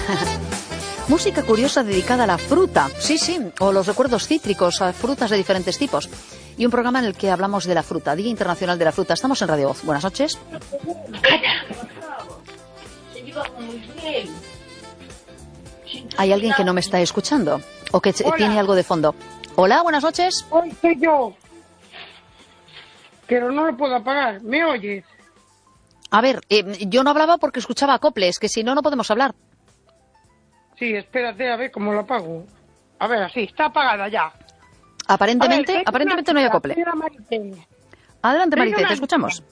Música curiosa dedicada a la fruta, sí, o los recuerdos cítricos, a frutas de diferentes tipos. Y un programa en el que hablamos de la fruta, Día Internacional de la Fruta. Estamos en Radio Voz. Buenas noches. ¿Hay alguien que no me está escuchando? ¿O que tiene algo de fondo? Hola, buenas noches. Hoy soy yo. Pero no lo puedo apagar. ¿Me oyes? A ver, yo no hablaba porque escuchaba acoples, que si no, no podemos hablar. Sí, espérate a ver cómo lo apago. A ver, así, está apagada ya. Aparentemente no hay acople. Adelante, Marité, te escuchamos.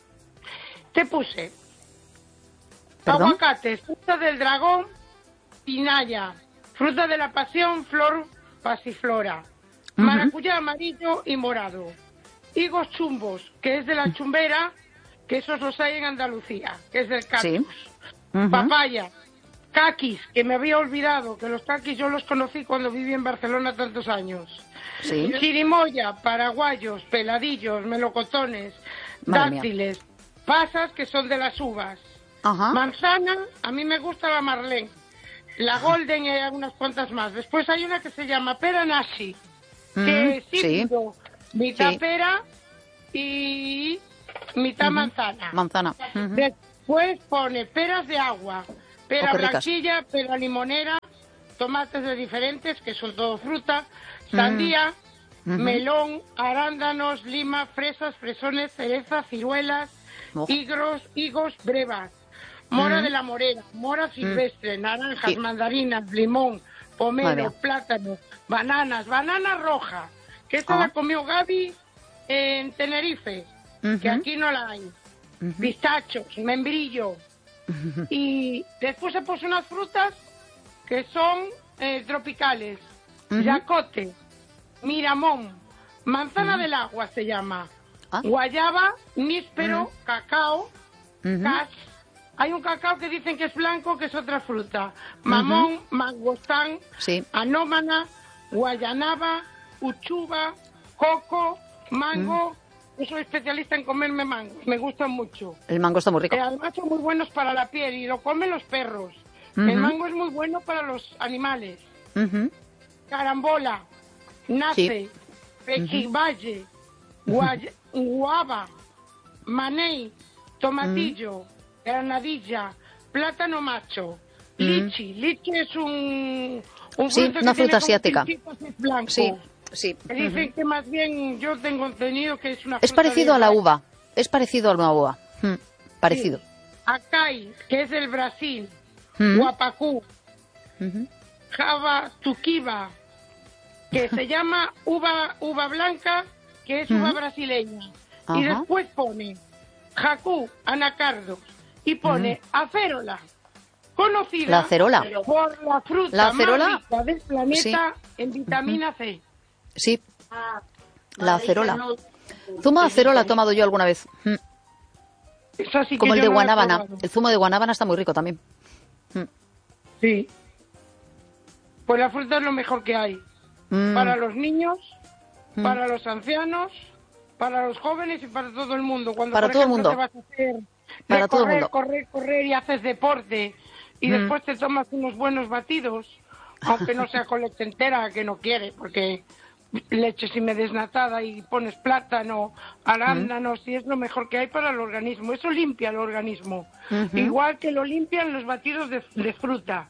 Te puse ¿Perdón? aguacates, fruta del dragón, pinaya, fruta de la pasión, flor pasiflora, maracuyá amarillo y morado, higos chumbos, que es de la chumbera, que esos los hay en Andalucía, que es del cactus, papaya, caquis, que me había olvidado, que los caquis yo los conocí cuando viví en Barcelona tantos años. Sí. Chirimoya, paraguayos, peladillos, melocotones, dátiles, pasas, que son de las uvas. Manzana, a mí me gusta la Marlene, la Golden y algunas cuantas más. Después hay una que se llama pera nashi, que es híbrido, mitad pera y mitad manzana. Después pone peras de agua, pera blanquilla, pera limonera, tomates de diferentes, que son todo fruta, sandía, melón, arándanos, lima, fresas, fresones, cereza, ciruelas, higos, brevas, mora de la morera, mora silvestre, naranjas, mandarinas, limón, pomelo, plátano, banana roja, que esta la comió Gaby en Tenerife, que aquí no la hay, pistachos, membrillo, y después se puso unas frutas que son tropicales, yacote, miramón, manzana del agua se llama, guayaba, níspero, cacao, cas. Hay un cacao que dicen que es blanco, que es otra fruta, mamón, mangostán, anómana, guayanaba, uchuva, coco, mango. Yo soy especialista en comerme mangos, me gustan mucho. El mango está muy rico. Además son muy buenos para la piel y lo comen los perros. El mango es muy bueno para los animales. Carambola, nace, pequivalle, guava, maney, tomatillo, granadilla, plátano macho, lichi. Lichi es un fruto una que fruta tiene asiática. Blanco. Sí. Dicen que más bien yo tengo entendido que es una Es fruta parecido a la uva. Es parecido a una uva. Parecido. Acai, que es del Brasil. Guapacú. Java tuquiva, que se llama uva blanca, que es uva brasileña. Y después pone jacú, anacardos. Y pone acérola, conocida la acerola. por la fruta más rica del planeta en vitamina C. Sí, la acerola. Zumo de acerola he tomado yo alguna vez. Sí, como el de guanábana. El zumo de guanábana está muy rico también. Sí. Pues la fruta es lo mejor que hay. Para los niños, para los ancianos, para los jóvenes y para todo el mundo. Cuando, para por todo ejemplo, el mundo. te vas a hacer para todo el mundo. correr y haces deporte y después te tomas unos buenos batidos, aunque no sea con leche entera, que no quiere, porque leche desnatada y pones plátano, arándanos, y es lo mejor que hay para el organismo. Eso limpia el organismo, igual que lo limpian los batidos de fruta.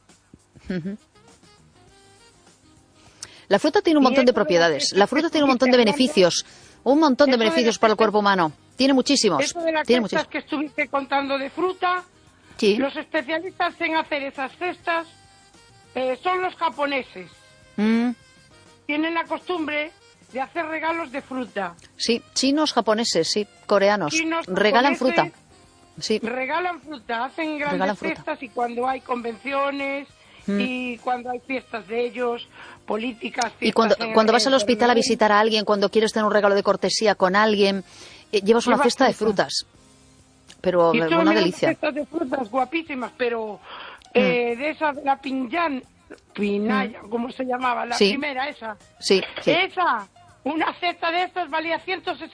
La fruta tiene un montón de propiedades. La fruta tiene un montón de beneficios. Un montón de beneficios para el cuerpo humano. Tiene muchísimos. Eso de las cestas que estuviste contando de fruta, los especialistas en hacer esas cestas son los japoneses. Tienen la costumbre de hacer regalos de fruta. Sí, chinos, japoneses, sí, coreanos. Regalan fruta. Sí. Regalan fruta, hacen grandes cestas y cuando hay convenciones y cuando hay fiestas de ellos, políticas... Y cuando vas al hospital a visitar a alguien, cuando quieres tener un regalo de cortesía con alguien, llevas una cesta de frutas. Pero y una delicia. Cestas de frutas guapísimas, pero de esa, de la pinaya, ¿cómo se llamaba? La primera, esa. Sí. Esa, una cesta de estas valía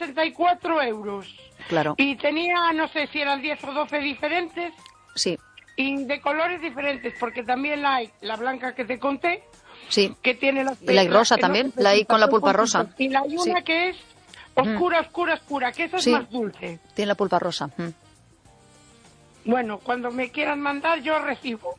164 euros. Claro. Y tenía, no sé si eran 10 o 12 diferentes. Sí. Y de colores diferentes, porque también la hay la blanca que te conté, sí, que tiene las y la hay rosa también, la hay con la pulpa rosa. Y la hay una que es oscura, que esa es más dulce. Tiene la pulpa rosa. Bueno, cuando me quieran mandar, yo recibo.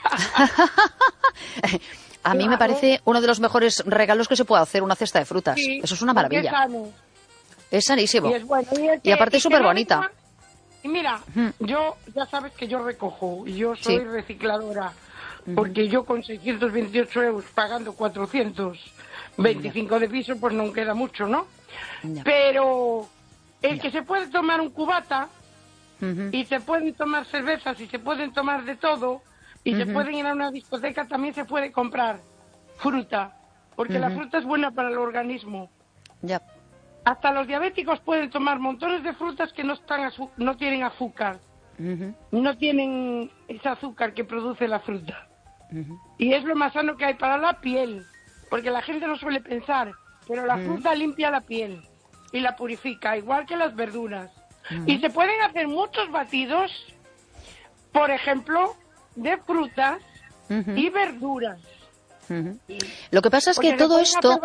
A mí me parece uno de los mejores regalos que se puede hacer, una cesta de frutas. Sí, eso es una maravilla. Es sano. Es sanísimo. Y es bueno. Y aparte es súper bonita. Y mira, yo, ya sabes que yo recojo, y yo soy recicladora, porque yo con 628 euros pagando 425 de piso, pues no queda mucho, ¿no? Pero el que se puede tomar un cubata, y se pueden tomar cervezas, y se pueden tomar de todo, y se pueden ir a una discoteca, también se puede comprar fruta, porque la fruta es buena para el organismo. Ya. Hasta los diabéticos pueden tomar montones de frutas que no tienen azúcar, no tienen ese azúcar que produce la fruta. Y es lo más sano que hay para la piel, porque la gente no suele pensar, pero la fruta limpia la piel y la purifica, igual que las verduras. Y se pueden hacer muchos batidos, por ejemplo, de frutas y verduras. Lo que pasa es que todo esto,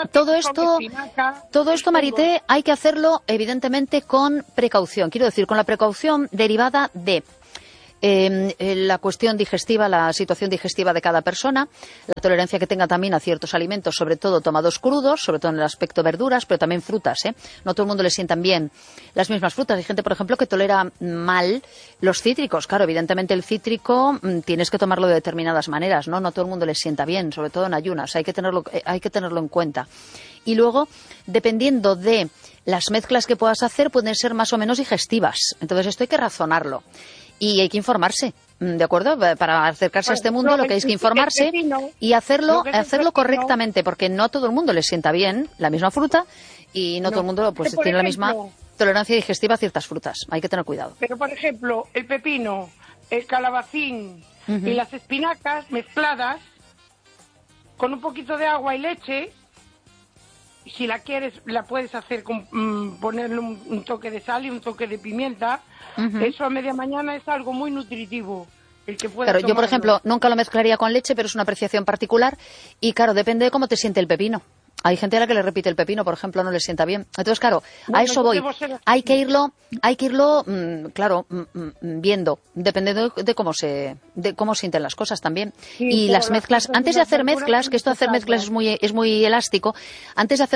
Marité, hay que hacerlo evidentemente con precaución. Quiero decir, con la precaución derivada de la cuestión digestiva, la situación digestiva de cada persona, la tolerancia que tenga también a ciertos alimentos, sobre todo tomados crudos, sobre todo en el aspecto verduras, pero también frutas, ¿eh? No todo el mundo le sientan bien las mismas frutas. Hay gente, por ejemplo, que tolera mal los cítricos. Claro, evidentemente el cítrico tienes que tomarlo de determinadas maneras, ¿no? No todo el mundo le sienta bien, sobre todo en ayunas. Hay que tenerlo en cuenta. Y luego, dependiendo de las mezclas que puedas hacer, pueden ser más o menos digestivas. Entonces esto hay que razonarlo. Y hay que informarse, ¿de acuerdo? Para acercarse a este mundo lo que hay que informarse y hacerlo correctamente, porque no a todo el mundo le sienta bien la misma fruta y no todo el mundo pues tiene la misma tolerancia digestiva a ciertas frutas. Hay que tener cuidado. Pero, por ejemplo, el pepino, el calabacín y las espinacas mezcladas con un poquito de agua y leche, si la quieres, la puedes hacer con ponerle un toque de sal y un toque de pimienta. Eso a media mañana es algo muy nutritivo. Claro, yo por ejemplo nunca lo mezclaría con leche, pero es una apreciación particular y claro, depende de cómo te siente el pepino. Hay gente a la que le repite el pepino, por ejemplo, no le sienta bien. Entonces, claro, a eso voy. Hay que irlo, claro, viendo, dependiendo de cómo sienten las cosas también. Y las mezclas, antes de hacer mezclas, que esto de hacer mezclas es muy elástico, antes de hacer